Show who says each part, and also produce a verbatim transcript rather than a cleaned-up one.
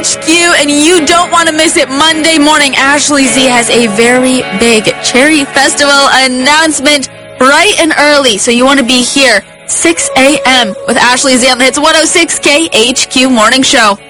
Speaker 1: H Q, and you don't want to miss it. Monday morning, Ashley Z has a very big Cherry Festival announcement bright and early, so you want to be here six a.m. with Ashley Z on the Hits one oh six K H Q Morning Show.